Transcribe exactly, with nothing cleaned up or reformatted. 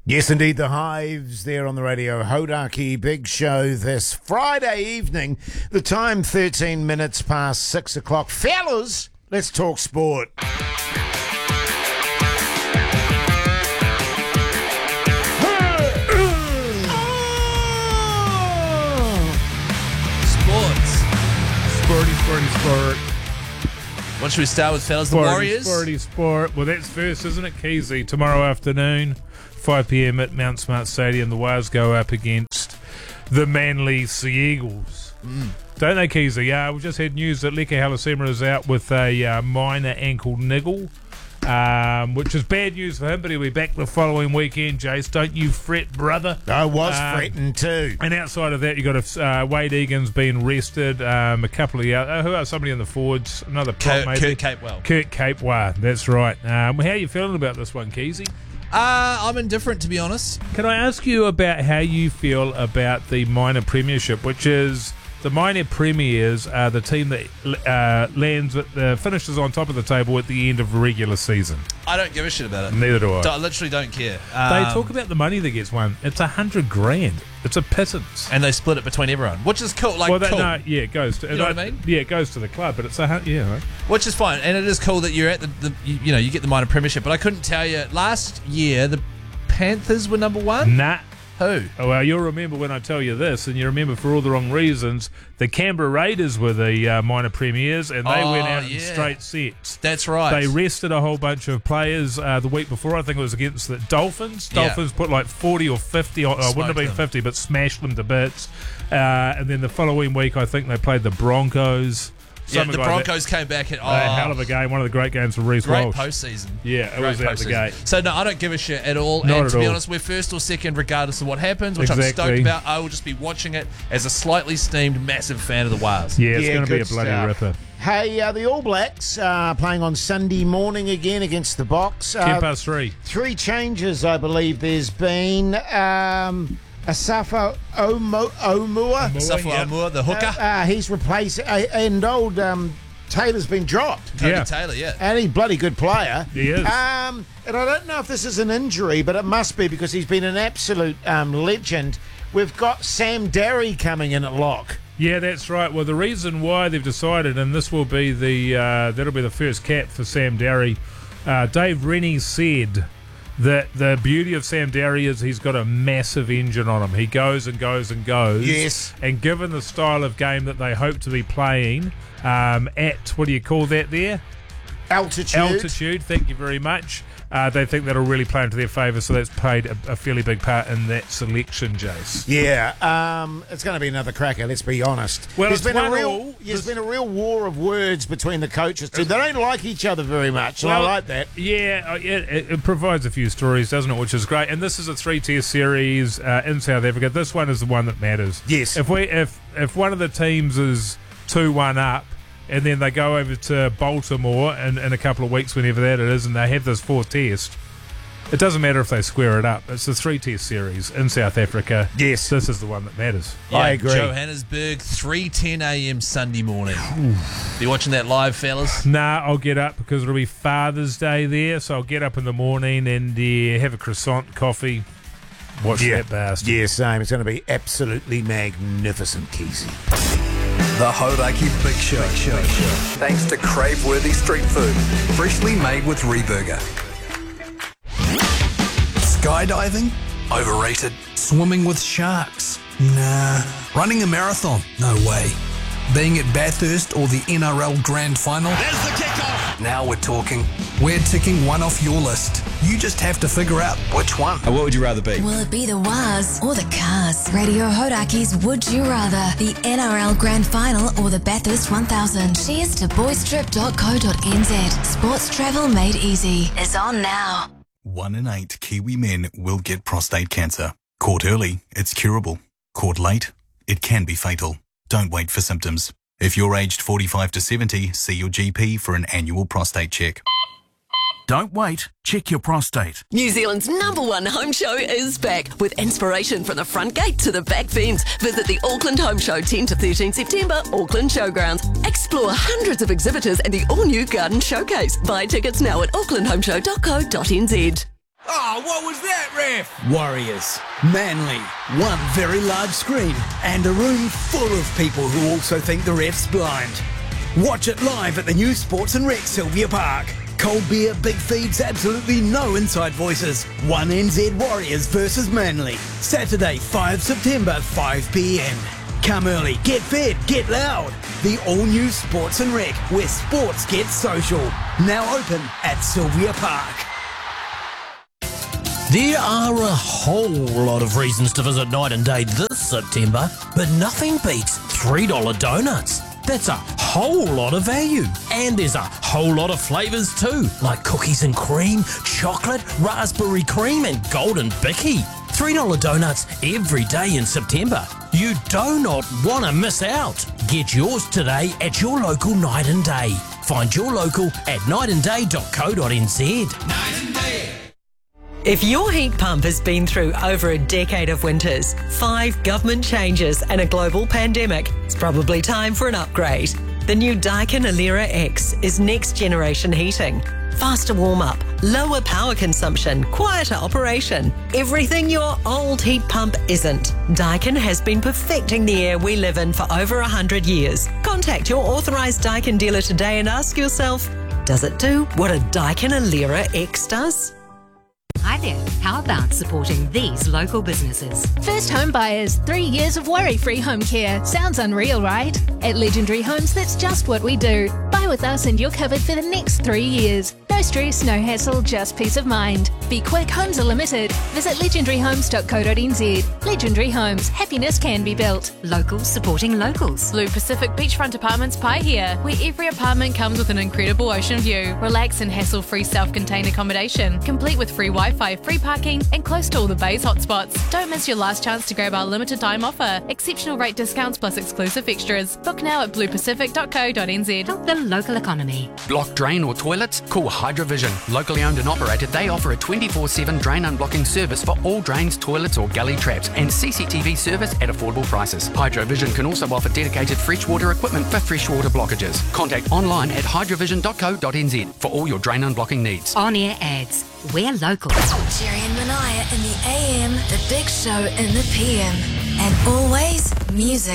Yes, indeed, the Hives there on the radio. Hodaki Big Show this Friday evening. The time thirteen minutes past six o'clock. Fellas, let's talk sport. Sports. Sporty, sporty, sport. What should we start with, fellas? The Sporty, Warriors? Sporty, sport. Well, that's first, isn't it, Keezy? Tomorrow afternoon, five p.m. at Mount Smart Stadium, the Wars go up against the Manly Sea Eagles. Mm. Don't they, Keezy? Yeah, we just had news that Leka Halasema is out with a uh, minor ankle niggle, um, which is bad news for him, but he'll be back the following weekend, Jace. Don't you fret, brother. I was um, fretting too. And outside of that, you've got uh, Wade Egan's been rested, um, a couple of the other, uh, who else? Somebody in the forwards, another prop, Kurt, maybe. Kurt Capewell. Kurt Capewell, that's right. Um, how are you feeling about this one, Keezy? Uh, I'm indifferent, to be honest. Can I ask you about how you feel about the minor premiership, which is the minor premiers are the team that uh, lands at the finishes on top of the table at the end of a regular season? I don't give a shit about it. Neither do I. I literally don't care. They Um, talk about the money that gets won. It's a hundred grand. It's a pittance. and they split it between everyone, which is cool. Like, well, that, cool. no, yeah, it goes to. You know what I mean? Yeah, it goes to the club, but it's a hun- yeah. Right? Which is fine, and it is cool that you're at the, the you, you know, you get the minor premiership. But I couldn't tell you last year the Panthers were number one. Nah. Who? Oh, well, you'll remember when I tell you this, and you remember for all the wrong reasons, the Canberra Raiders were the uh, minor premiers, and they Oh, went out yeah. in straight sets. That's right. They rested a whole bunch of players uh, the week before. I think it was against the Dolphins. Yeah. Dolphins put like forty or fifty, or, uh, wouldn't have been them. fifty, but smashed them to bits. Uh, and then the following week, I think they played the Broncos. yeah, Something the like Broncos came back at oh, that. A hell of a game. One of the great games for Reece great Walsh. postseason. Yeah, it Great was out the postseason. gate. So no, I don't give a shit at all. Not and at to be all. honest, we're first or second regardless of what happens, which I'm Exactly. stoked about. I will just be watching it as a slightly steamed, massive fan of the Wars. Yeah, it's Yeah, going to be a good bloody stuff. ripper. Hey, uh, the All Blacks uh, playing on Sunday morning again against the Box. Uh, ten past three. Three changes, I believe there's been. Um, Asafa Omo- Omua. Safa yeah. Aumua, the hooker. Uh, uh, he's replaced, uh, and old um, Taylor's been dropped. Cody yeah. Taylor, yeah. And he's a bloody good player. He is. Um, and I don't know if this is an injury, but it must be because he's been an absolute um, legend. We've got Sam Derry coming in at lock. Yeah, that's right. Well, the reason why they've decided, and this will be the uh, that'll be the first cap for Sam Derry. Uh, Dave Rennie said that the beauty of Sam Derry is he's got a massive engine on him. He goes and goes and goes. Yes. And given the style of game that they hope to be playing um, at, what do you call that there? Altitude. Altitude. Thank you very much. Uh, they think that'll really play into their favour, so that's played a, a fairly big part in that selection, Jace. Yeah, um, it's going to be another cracker. Let's be honest. Well, there's it's been a one real, all. there's This- been a real war of words between the coaches too. They don't like each other very much, and I Well, like that. Yeah, uh, it, it, it provides a few stories, doesn't it? Which is great. And this is a three-tier series uh, in South Africa. This one is the one that matters. Yes. If we if if one of the teams is two one up, and then they go over to Baltimore in, in a couple of weeks, whenever that it is, and they have this fourth test, it doesn't matter if they square it up. It's a three-tier series in South Africa. Yes. This is the one that matters. Yeah, I agree. Johannesburg, three ten a.m. Sunday morning. You watching that live, fellas? Nah, I'll get up because it'll be Father's Day there, so I'll get up in the morning and uh, have a croissant, coffee, watch Yeah. that bastard. Yeah, same. It's going to be absolutely magnificent, Kesey. The Hodaki Big Show. Big Show. Thanks to crave-worthy street food, freshly made with Reburger. Skydiving? Overrated. Swimming with sharks? Nah. Running a marathon? No way. Being at Bathurst or the N R L Grand Final? There's the kickoff! Now we're talking. We're ticking one off your list. You just have to figure out which one. What would you rather be? Will it be the Waz or the Cars? Radio Hodaki's Would You Rather, the N R L Grand Final or the Bathurst one thousand. Cheers to boystrip dot co dot n z. Sports travel made easy is on now. One in eight Kiwi men will get prostate cancer. Caught early, it's curable. Caught late, it can be fatal. Don't wait for symptoms. If you're aged forty-five to seventy, see your G P for an annual prostate check. Don't wait. Check your prostate. New Zealand's number one home show is back with inspiration from the front gate to the back fence. Visit the Auckland Home Show tenth to thirteenth September, Auckland Showgrounds. Explore hundreds of exhibitors and the all-new Garden Showcase. Buy tickets now at auckland home show dot co dot n z. Oh, what was that, ref? Warriors. Manly. One very large screen and a room full of people who also think the ref's blind. Watch it live at the new Sports and Rec Sylvia Park. Cold beer, big feeds, absolutely no inside voices. one N Z Warriors versus Manly. Saturday, the fifth of September, five p m. Come early, get fed, get loud. The all-new Sports and Rec, where sports gets social. Now open at Sylvia Park. There are a whole lot of reasons to visit Night and Day this September, but nothing beats three dollar donuts. That's a whole lot of value. And there's a whole lot of flavours too, like cookies and cream, chocolate, raspberry cream and golden bicky. three dollar donuts every day in September. You do not want to miss out. Get yours today at your local Night and Day. Find your local at night and day dot co dot n z. Night and Day. If your heat pump has been through over a decade of winters, five government changes and a global pandemic, it's probably time for an upgrade. The new Daikin Alera X is next generation heating. Faster warm-up, lower power consumption, quieter operation. Everything your old heat pump isn't. Daikin has been perfecting the air we live in for over one hundred years. Contact your authorised Daikin dealer today and ask yourself, does it do what a Daikin Alera X does? Hi there. How about supporting these local businesses? First home buyers, three years of worry-free home care. Sounds unreal, right? At Legendary Homes, that's just what we do. Buy with us and you're covered for the next three years. No stress, no hassle, just peace of mind. Be quick, homes are limited. Visit legendary homes dot co dot n z. Legendary Homes, happiness can be built. Locals supporting locals. Blue Pacific Beachfront Apartments Pai here, where every apartment comes with an incredible ocean view. Relax and hassle-free self-contained accommodation, complete with free Wi-Fi, free parking, and close to all the bay's hotspots. Don't miss your last chance to grab our limited time offer. Exceptional rate discounts plus exclusive extras. Book now at blue pacific dot co dot n z. Help the local economy. Block drain or toilets? Call Hydrovision. Locally owned and operated, they offer a twenty-four seven drain unblocking service for all drains, toilets or gully traps, and C C T V service at affordable prices. Hydrovision can also offer dedicated freshwater equipment for freshwater blockages. Contact online at hydrovision dot co dot n z for all your drain unblocking needs. On-air ads. We're local. Jerry and Manaya in the A M, the Big Show in the P M, and always music.